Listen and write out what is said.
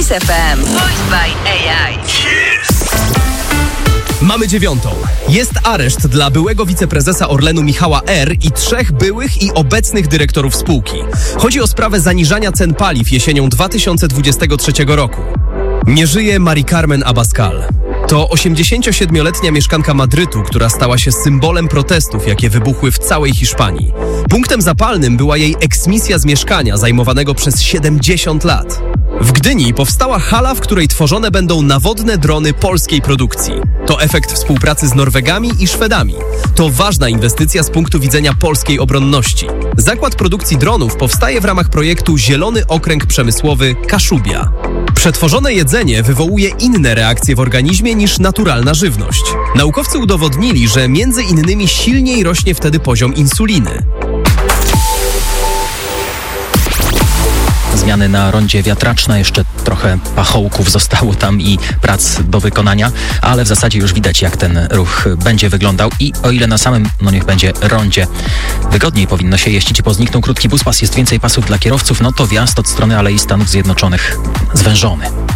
FM. Voiced by AI. Mamy 9. Jest areszt dla byłego wiceprezesa Orlenu Michała R. i 3 byłych i obecnych dyrektorów spółki. Chodzi o sprawę zaniżania cen paliw jesienią 2023 roku. Nie żyje Mari Carmen Abascal. To 87-letnia mieszkanka Madrytu, która stała się symbolem protestów, jakie wybuchły w całej Hiszpanii. Punktem zapalnym była jej eksmisja z mieszkania zajmowanego przez 70 lat. W Gdyni powstała hala, w której tworzone będą nawodne drony polskiej produkcji. To efekt współpracy z Norwegami i Szwedami. To ważna inwestycja z punktu widzenia polskiej obronności. Zakład produkcji dronów powstaje w ramach projektu Zielony Okręg Przemysłowy Kaszubia. Przetworzone jedzenie wywołuje inne reakcje w organizmie niż naturalna żywność. Naukowcy udowodnili, że między innymi silniej rośnie wtedy poziom insuliny. Zmiany na rondzie Wiatraczna, jeszcze trochę pachołków zostało tam i prac do wykonania, ale w zasadzie już widać, jak ten ruch będzie wyglądał i o ile na samym, niech będzie rondzie wygodniej powinno się jeździć, bo zniknął krótki buspas, jest więcej pasów dla kierowców, to wjazd od strony Alei Stanów Zjednoczonych zwężony.